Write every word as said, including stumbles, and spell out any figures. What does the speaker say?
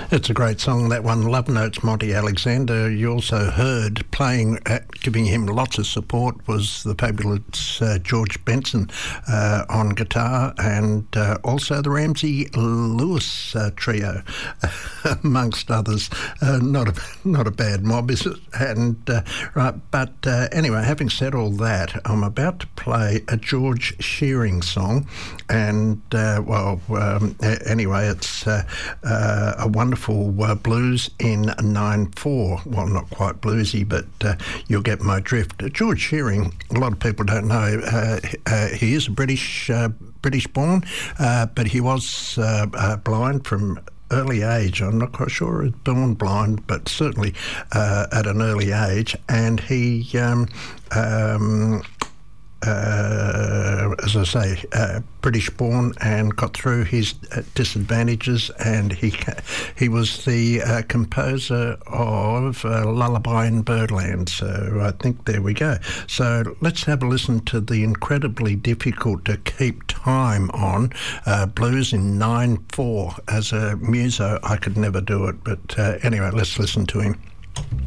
It's a great song, that one, Love Notes, Monty Alexander. You also heard playing, uh, giving him lots of support was the fabulous uh, George Benson uh, on guitar, and uh, also the Ramsey Lewis uh, trio, amongst others. Uh, not a not a bad mob, is it? And uh, right, but uh, anyway, having said all that, I'm about to play a George Shearing song, and uh, well, um, anyway, it's uh, uh, a wonderful uh, blues in nine four. Well, not quite bluesy, but uh, you'll get my drift. George Shearing, a lot of people don't know, uh, uh, he is a British uh, British born, uh, but he was uh, uh, blind from early age. I'm not quite sure he was born blind, but certainly uh, at an early age, and he um, um, Uh, as I say, uh, British born, and got through his uh, disadvantages, and he he was the uh, composer of uh, Lullaby in Birdland. So I think there we go. So let's have a listen to the incredibly difficult to keep time on uh, blues in nine four. As a muso, I could never do it, but uh, anyway, let's listen to him.